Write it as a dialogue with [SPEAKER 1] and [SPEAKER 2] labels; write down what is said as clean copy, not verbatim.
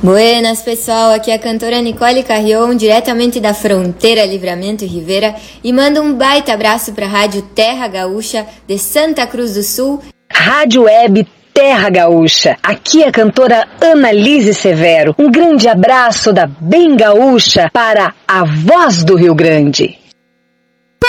[SPEAKER 1] Buenas, pessoal, aqui é a cantora Nicole Carrion, diretamente da fronteira Livramento e Rivera, e manda um baita abraço para a Rádio Terra Gaúcha de Santa Cruz do Sul.
[SPEAKER 2] Rádio Web Terra Gaúcha, aqui é a cantora Annalise Severo. Um grande abraço da Bem Gaúcha para a Voz do Rio Grande.